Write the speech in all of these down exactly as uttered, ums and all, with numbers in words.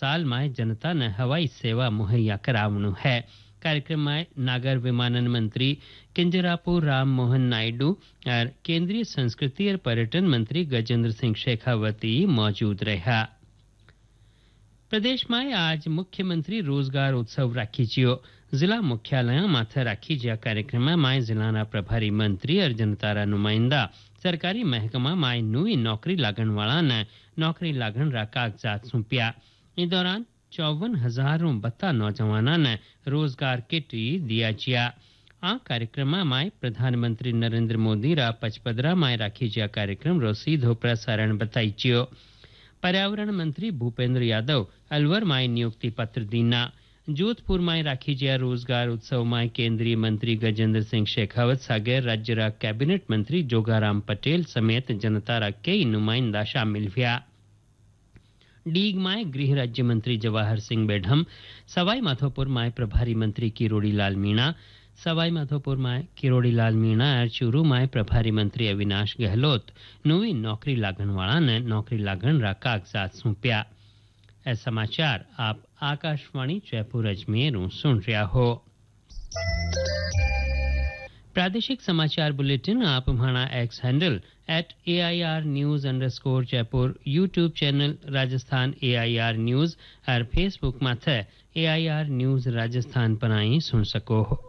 साल में जनता ने हवाई सेवा मुहैया करावनु है। कार्यक्रम में नागर विमानन मंत्री किंजरापु राम मोहन नायडू और केंद्रीय संस्कृति और पर्यटन मंत्री गजेंद्र सिंह शेखावती मौजूद रहा। प्रदेश में आज मुख्यमंत्री रोजगार उत्सव राखी जियो। जिला मुख्यालय माथे राखी ज्या कार्यक्रम में जिला प्रभारी मंत्री और जनतारा नुमाइंदा सरकारी महकमा में नई नौकरी लागण वाला ने नौकरी लागण रा कागजात सौंप्या। इस दौरान चौवन हजारों बत्ता नौजवाना ने रोजगार किट दिया जिया। आ कार्यक्रम में प्रधानमंत्री नरेंद्र मोदी रा पचपदरा में राखी ज्या कार्यक्रम रो सीधो प्रसारण बताई जियो। पर्यावरण मंत्री भूपेंद्र यादव अलवर में नियुक्ति पत्र दीना। जोधपुर में राखी ज्या रोजगार उत्सव में केंद्रीय मंत्री गजेंद्र सिंह शेखावत सागे राज्य रा कैबिनेट मंत्री जोगाराम पटेल समेत जनता रा कई नुमाइंदा शामिल हुआ। डीग में गृह राज्य मंत्री जवाहर सिंह बेढम, सवाई माधोपुर में प्रभारी मंत्री किरोड़ी लाल मीणा, सवाई माधोपुर में किरोड़ी लाल मीणा और चूरू में प्रभारी मंत्री अविनाश गहलोत नवी नौकरी लागण वाला ने नौकरी लागण रा कागजात सौंप्या। ए समाचार आप आकाशवाणी जयपुर अजमेर सुन रहा हो। प्रादेशिक समाचार बुलेटिन आप हमारा x handle at A I R news underscore Jaipur, YouTube channel Rajasthan A I R news और फेसबुक माथे ए आई आर न्यूज राजस्थान पर आई सुन सको हो।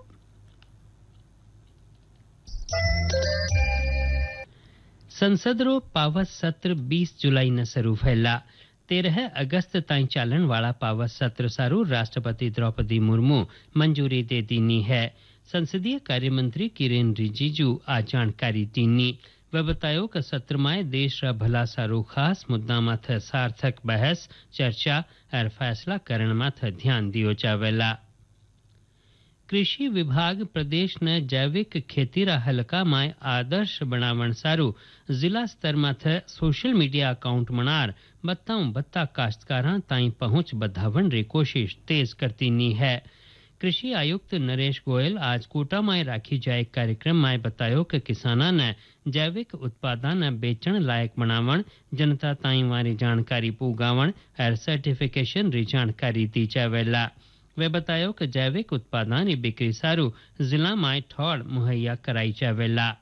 संसद रो पावत सत्र बीस जुलाई न शुरू फैला। तेरह अगस्त ताई चालन वाला पावत सत्र सारू राष्ट्रपति द्रौपदी मुर्मू मंजूरी दे दीनी है। संसदीय कार्य मंत्री किरेन रिजिजू आज जानकारी दीनी। वह बतायो कि सत्र में देश रा भला सारू खास मुद्दा माथे सार्थक बहस चर्चा और फैसला करण माथे ध्यान दियो जावेला। कृषि विभाग प्रदेश ने जैविक खेती रा हलका में आदर्श बनावण सारू जिला स्तर माथे सोशल मीडिया अकाउंट मनार बत्ताऊं बत्ता काश्तकारां ताई पहुंच बधावण री कोशिश तेज करती नी है। कृषि आयुक्त नरेश गोयल आज कोटा में राखी जाए कार्यक्रम में बतायो कि किसाना ने जैविक उत्पादन बेचण लायक बनावण, जनता ताई वारी जानकारी पुगावण और सर्टिफिकेशन री जानकारी दी जावेला। वे बतायो कि जैविक उत्पादन की बिक्री सारू जिला में ठौड़ मुहैया कराई जावेला।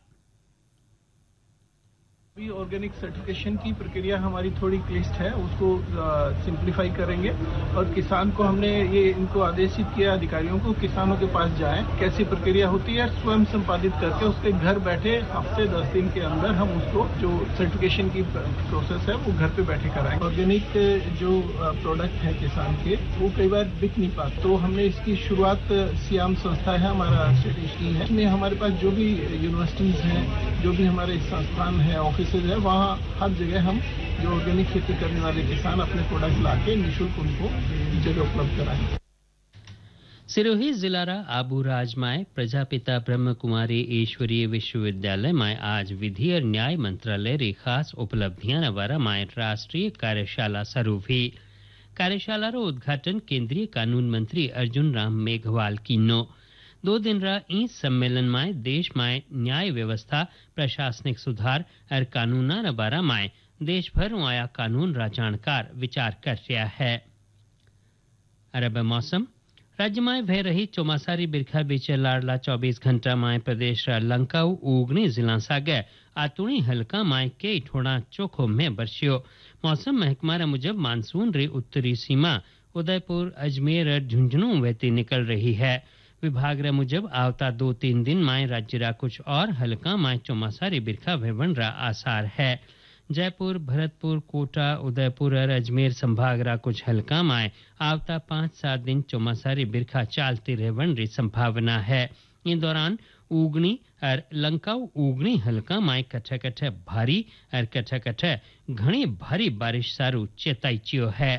ऑर्गेनिक सर्टिफिकेशन की प्रक्रिया हमारी थोड़ी क्लिष्ट है, उसको सिंप्लीफाई करेंगे और किसान को हमने ये इनको आदेशित किया अधिकारियों को किसानों के पास जाएं, कैसी प्रक्रिया होती है स्वयं संपादित करके उसके घर बैठे हफ्ते दस दिन के अंदर हम उसको जो सर्टिफिकेशन की प्रोसेस है वो घर पे बैठे कराएंगे। ऑर्गेनिक जो प्रोडक्ट है किसान के वो कई बार बिक नहीं पाते, तो हमने इसकी शुरुआत सियाम संस्था है हमारा स्टेटिस्टी है, इसमें हमारे पास जो भी यूनिवर्सिटीज हैं, जो भी हमारे संस्थान है, ऑफिस है, वहाँ हर जगह हम जो ऑर्गेनिक खेती करने वाले किसान अपने प्रोडक्ट लाके निःशुल्क उनको जगह उपलब्ध कराएंगे। सिरोही जिला रा आबूराज में प्रजापिता ब्रह्म कुमारी ईश्वरीय विश्वविद्यालय में आज विधि और न्याय मंत्रालय री खास उपलब्धियां नवारा में राष्ट्रीय कार्यशाला शुरू हुई। कार्यशाला रो उद्घाटन केंद्रीय कानून मंत्री अर्जुन राम मेघवाल कीनो। दो दिन रा इस सम्मेलन में देश में न्याय व्यवस्था, प्रशासनिक सुधार और कानूना न बारा में देश भर आया कानून रा जानकार विचार कर रहा है। अरब मौसम राज्य में भय रही चौमासारी बिरखा बीचे लाडला चौबीस घंटा में प्रदेश रा लंकाऊ उगनी जिला सागे आतुणी हल्का में कई ठोड़ा चोखो में बरसियो। मौसम महकमा रा मुजब मानसून री उत्तरी सीमा उदयपुर अजमेर और झुंझुनू वहती निकल रही है। विभाग रे मुजब आवता दो तीन दिन में राज्य रा कुछ और हल्का में चौमासारी बिरखा भेवन रा आसार है। जयपुर, भरतपुर, कोटा, उदयपुर और अजमेर संभाग रा कुछ हल्का में आवता पाँच सात दिन चौमासारी बिरखा चालती रहवन री संभावना है। इन दौरान उगनी और लंकाऊ उगनी हल्का में कट्ठे कट्ठे भारी और कट्ठे कट्ठे घनी भारी बारिश सारू चेताइचियो है।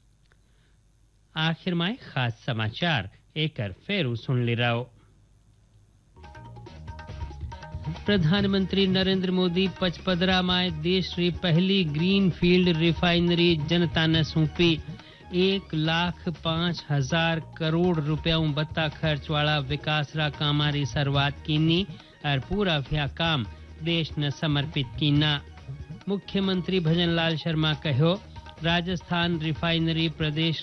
आखिर में खास समाचार एक फेरू सुन ले रहा। प्रधानमंत्री नरेंद्र मोदी पचपदरा में देश की पहली ग्रीन फील्ड रिफाइनरी जनता ने सौंपी। एक लाख पांच हजार करोड़ रुपया बत्ता खर्च वाला विकास रा कामारी शुरुआत कीनी और पूरा भया काम देश ने समर्पित कीना। मुख्यमंत्री भजन लाल शर्मा कहो राजस्थान रिफाइनरी प्रदेश